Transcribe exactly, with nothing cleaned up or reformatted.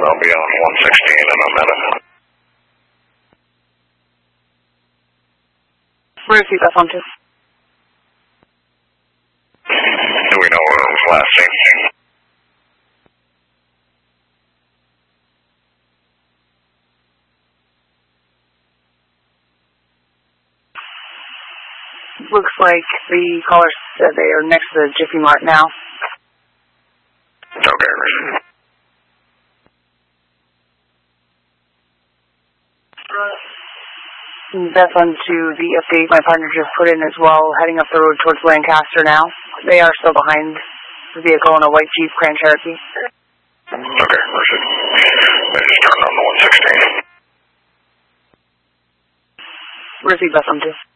I'll be on one sixteen in a minute. Repeat that phone, too. Do we know where it was last seen? Looks like the caller said they are next to the Jiffy Mart now. Okay, Richard. That's onto the update my partner just put in as well, heading up the road towards Lancaster now. They are still behind the vehicle in a white Jeep Grand Cherokee. Okay, Richard. They just turned on the one sixteen. Repeat that phone, too.